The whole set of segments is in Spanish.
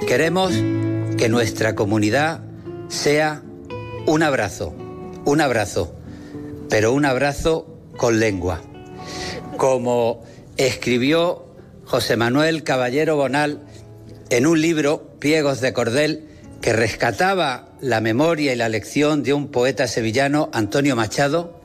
Queremos que nuestra comunidad sea un abrazo, pero un abrazo con lengua. Como escribió José Manuel Caballero Bonal en un libro, Pliegos de Cordel, que rescataba la memoria y la lección de un poeta sevillano, Antonio Machado: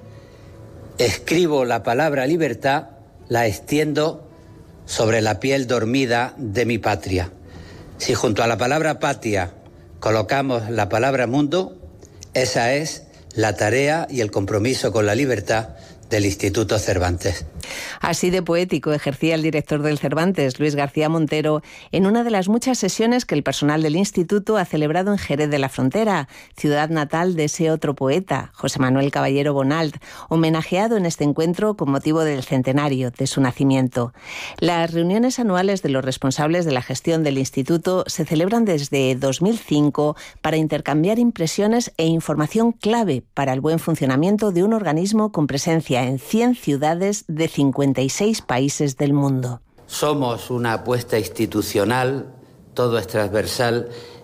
escribo la palabra libertad, la extiendo sobre la piel dormida de mi patria. Si junto a la palabra patria colocamos la palabra mundo, esa es la tarea y el compromiso con la libertad del Instituto Cervantes. Así de poético ejercía el director del Cervantes, Luis García Montero, en una de las muchas sesiones que el personal del instituto ha celebrado en Jerez de la Frontera, ciudad natal de ese otro poeta, José Manuel Caballero Bonal, homenajeado en este encuentro con motivo del centenario de su nacimiento. Las reuniones anuales de los responsables de la gestión del instituto se celebran desde 2005 para intercambiar impresiones e información clave para el buen funcionamiento de un organismo con presencia en 100 ciudades de 56 países del mundo. Somos una apuesta institucional, todo es transversal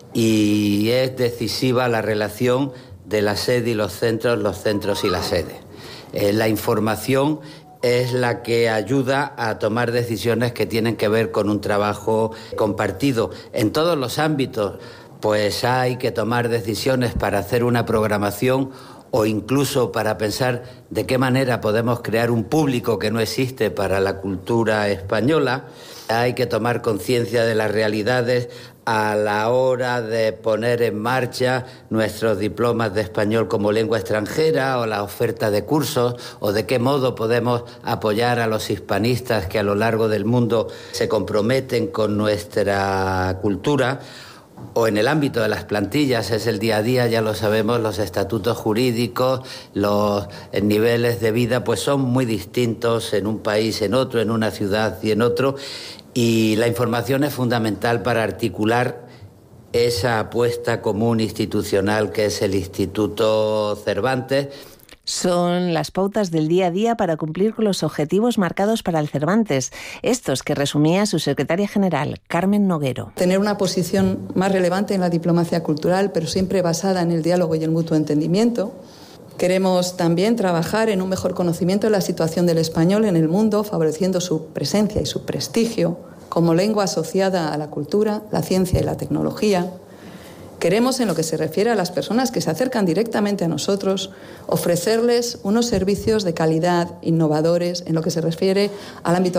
y es decisiva la relación de la sede y los centros y la sede. La información es la que ayuda a tomar decisiones que tienen que ver con un trabajo compartido en todos los ámbitos. Pues hay que tomar decisiones para hacer una programación o incluso para pensar de qué manera podemos crear un público que no existe para la cultura española. Hay que tomar conciencia de las realidades a la hora de poner en marcha nuestros diplomas de español como lengua extranjera o la oferta de cursos, o de qué modo podemos apoyar a los hispanistas que a lo largo del mundo se comprometen con nuestra cultura. O en el ámbito de las plantillas, es el día a día, ya lo sabemos, los estatutos jurídicos, los niveles de vida pues son muy distintos en un país, en otro, en una ciudad y en otro, y la información es fundamental para articular esa apuesta común institucional que es el Instituto Cervantes. Son las pautas del día a día para cumplir con los objetivos marcados para el Cervantes, estos que resumía su secretaria general, Carmen Noguero. Tener una posición más relevante en la diplomacia cultural, pero siempre basada en el diálogo y el mutuo entendimiento. Queremos también trabajar en un mejor conocimiento de la situación del español en el mundo, favoreciendo su presencia y su prestigio como lengua asociada a la cultura, la ciencia y la tecnología. Queremos, en lo que se refiere a las personas que se acercan directamente a nosotros, ofrecerles unos servicios de calidad, innovadores, en lo que se refiere al ámbito